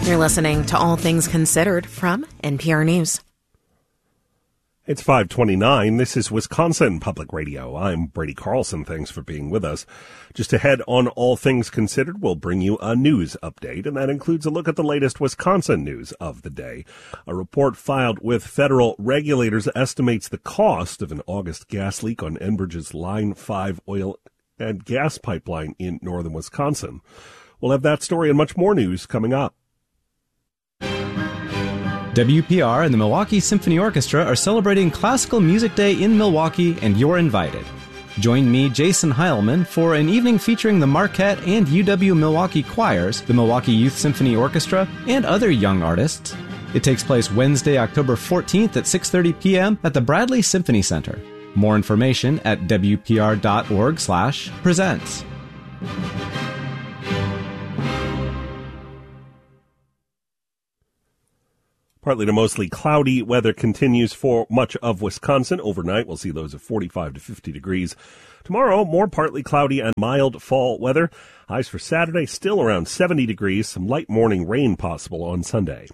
You're listening to All Things Considered from NPR News. It's 5:29. This is Wisconsin Public Radio. I'm Brady Carlson. Thanks for being with us. Just ahead on All Things Considered, we'll bring you a news update, and that includes a look at the latest Wisconsin news of the day. A report filed with federal regulators estimates the cost of an August gas leak on Enbridge's Line 5 oil and gas pipeline in northern Wisconsin. We'll have that story and much more news coming up. WPR and the Milwaukee Symphony Orchestra are celebrating Classical Music Day in Milwaukee, and you're invited. Join me, Jason Heilman, for an evening featuring the Marquette and UW Milwaukee choirs, the Milwaukee Youth Symphony Orchestra, and other young artists. It takes place Wednesday, October 14th at 6:30 p.m. at the Bradley Symphony Center. More information at wpr.org/presents. Partly to mostly cloudy weather continues for much of Wisconsin. Overnight, we'll see lows of 45 to 50 degrees. Tomorrow, more partly cloudy and mild fall weather. Highs for Saturday still around 70 degrees. Some light morning rain possible on Sunday.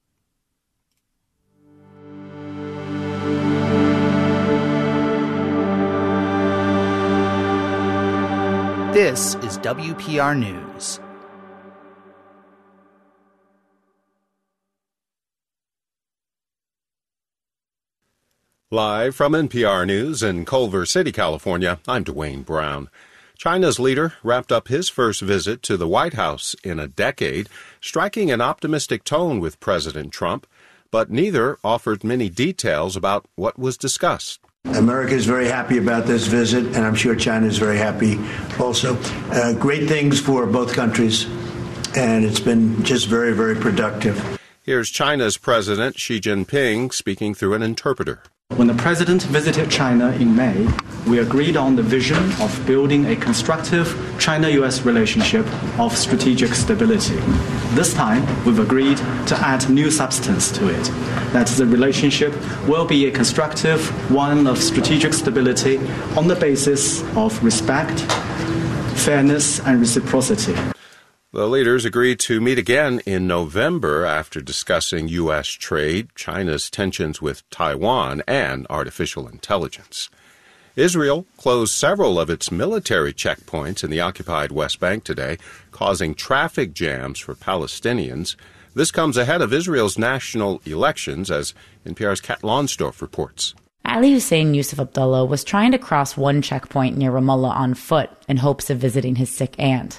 This is WPR News. Live from NPR News in Culver City, California, I'm Dwayne Brown. China's leader wrapped up his first visit to the White House in a decade, striking an optimistic tone with President Trump, but neither offered many details about what was discussed. America is very happy about this visit, and I'm sure China is very happy also. Great things for both countries, and it's been just very, very productive. Here's China's President Xi Jinping speaking through an interpreter. When the president visited China in May, we agreed on the vision of building a constructive China-U.S. relationship of strategic stability. This time, we've agreed to add new substance to it, that the relationship will be a constructive one of strategic stability on the basis of respect, fairness, and reciprocity. The leaders agreed to meet again in November after discussing U.S. trade, China's tensions with Taiwan, and artificial intelligence. Israel closed several of its military checkpoints in the occupied West Bank today, causing traffic jams for Palestinians. This comes ahead of Israel's national elections, as NPR's Kat Lonsdorf reports. Ali Hussein Yusuf Abdullah was trying to cross one checkpoint near Ramallah on foot in hopes of visiting his sick aunt.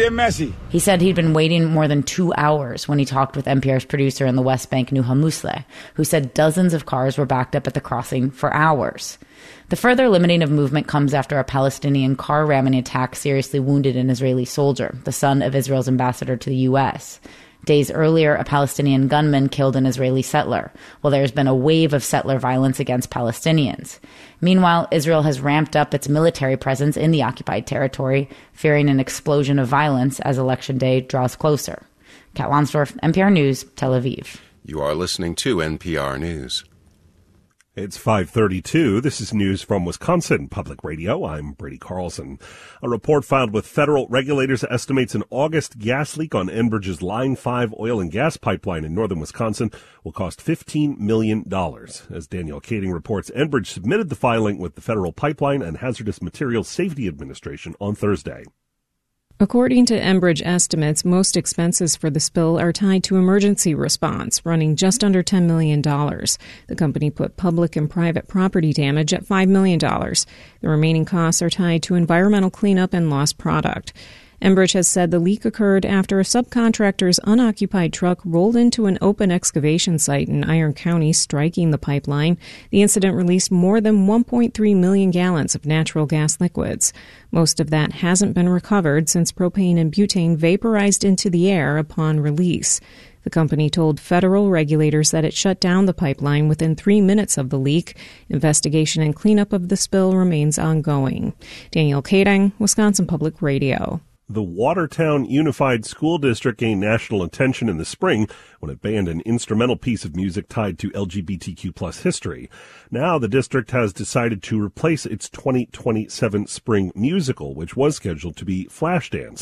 He said he'd been waiting more than 2 hours when he talked with NPR's producer in the West Bank, Nuha Musleh, who said dozens of cars were backed up at the crossing for hours. The further limiting of movement comes after a Palestinian car ramming attack seriously wounded an Israeli soldier, the son of Israel's ambassador to the U.S. Days earlier, a Palestinian gunman killed an Israeli settler, while there's been a wave of settler violence against Palestinians. Meanwhile, Israel has ramped up its military presence in the occupied territory, fearing an explosion of violence as Election Day draws closer. Kat Lonsdorf, NPR News, Tel Aviv. You are listening to NPR News. It's 5:32. This is news from Wisconsin Public Radio. I'm Brady Carlson. A report filed with federal regulators estimates an August gas leak on Enbridge's Line 5 oil and gas pipeline in northern Wisconsin will cost $15 million. As Danielle Kading reports, Enbridge submitted the filing with the Federal Pipeline and Hazardous Materials Safety Administration on Thursday. According to Enbridge estimates, most expenses for the spill are tied to emergency response, running just under $10 million. The company put public and private property damage at $5 million. The remaining costs are tied to environmental cleanup and lost product. Enbridge has said the leak occurred after a subcontractor's unoccupied truck rolled into an open excavation site in Iron County, striking the pipeline. The incident released more than 1.3 million gallons of natural gas liquids. Most of that hasn't been recovered since propane and butane vaporized into the air upon release. The company told federal regulators that it shut down the pipeline within 3 minutes of the leak. Investigation and cleanup of the spill remains ongoing. Danielle Kading, Wisconsin Public Radio. The Watertown Unified School District gained national attention in the spring when it banned an instrumental piece of music tied to LGBTQ+ history. Now the district has decided to replace its 2027 spring musical, which was scheduled to be Flashdance.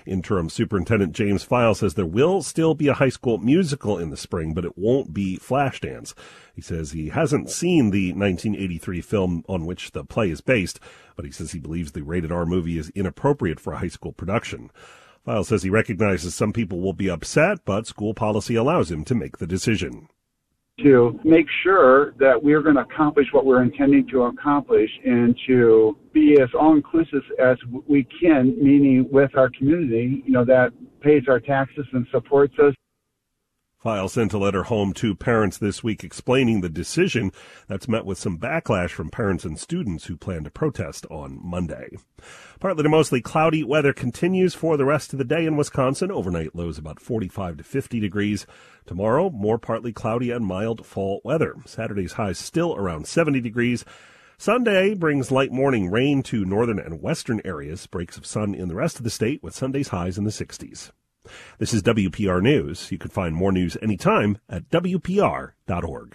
Interim Superintendent James File says there will still be a high school musical in the spring, but it won't be Flashdance. He says he hasn't seen the 1983 film on which the play is based, but he says he believes the rated R movie is inappropriate for a high school production. File says he recognizes some people will be upset, but school policy allows him to make the decision. To make sure that we're going to accomplish what we're intending to accomplish and to be as all-inclusive as we can, meaning with our community, that pays our taxes and supports us. File sent a letter home to parents this week explaining the decision. That's met with some backlash from parents and students who plan to protest on Monday. Partly to mostly cloudy weather continues for the rest of the day in Wisconsin. Overnight lows about 45 to 50 degrees. Tomorrow, more partly cloudy and mild fall weather. Saturday's highs still around 70 degrees. Sunday brings light morning rain to northern and western areas. Breaks of sun in the rest of the state with Sunday's highs in the 60s. This is WPR News. You can find more news anytime at WPR.org.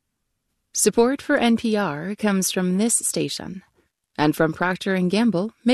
Support for NPR comes from this station and from Procter & Gamble.